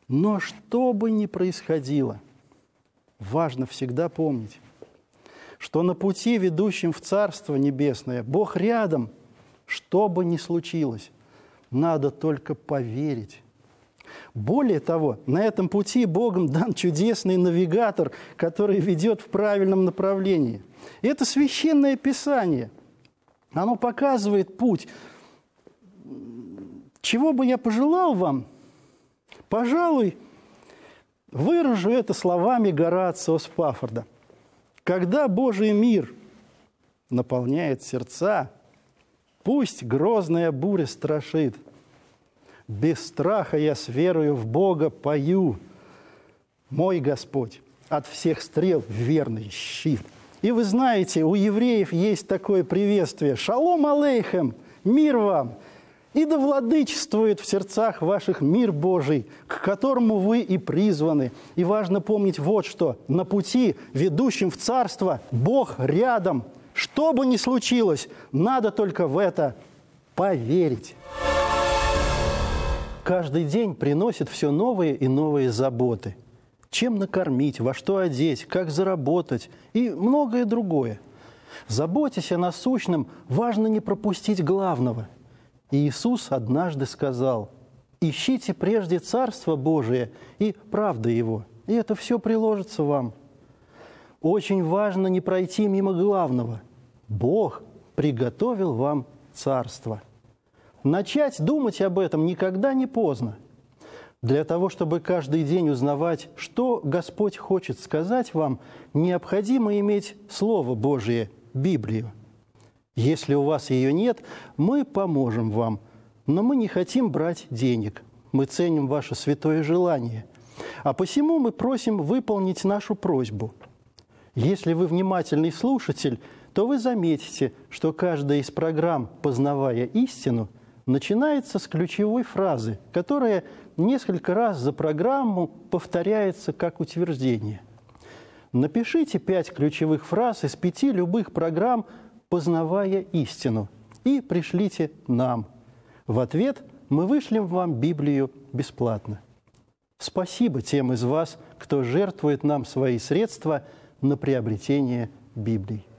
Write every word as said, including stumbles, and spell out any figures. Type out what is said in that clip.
Но что бы ни происходило, важно всегда помнить, что на пути, ведущем в Царство Небесное, Бог рядом, что бы ни случилось, надо только поверить. Более того, на этом пути Богом дан чудесный навигатор, который ведет в правильном направлении. И это Священное Писание. Оно показывает путь. Чего бы я пожелал вам? Пожалуй, выражу это словами Горацио Спаффорда. Когда Божий мир наполняет сердца, пусть грозная буря страшит. Без страха я с верою в Бога пою. Мой Господь от всех стрел верный щит. И вы знаете, у евреев есть такое приветствие: «Шалом алейхем, мир вам!» И да владычествует в сердцах ваших мир Божий, к которому вы и призваны. И важно помнить вот что: на пути, ведущем в Царство, Бог рядом. Что бы ни случилось, надо только в это поверить. Каждый день приносит все новые и новые заботы. Чем накормить, во что одеть, как заработать и многое другое. Заботясь о насущном, важно не пропустить главного. И Иисус однажды сказал: «Ищите прежде Царство Божие и правды Его, и это все приложится вам». Очень важно не пройти мимо главного. Бог приготовил вам Царство. Начать думать об этом никогда не поздно. Для того, чтобы каждый день узнавать, что Господь хочет сказать вам, необходимо иметь Слово Божие, Библию. Если у вас ее нет, мы поможем вам, но мы не хотим брать денег. Мы ценим ваше святое желание. А посему мы просим выполнить нашу просьбу. Если вы внимательный слушатель, то вы заметите, что каждая из программ «Познавая истину» начинается с ключевой фразы, которая несколько раз за программу повторяется как утверждение. Напишите пять ключевых фраз из пяти любых программ «Познавая истину» и пришлите нам. В ответ мы вышлем вам Библию бесплатно. Спасибо тем из вас, кто жертвует нам свои средства на приобретение Библии.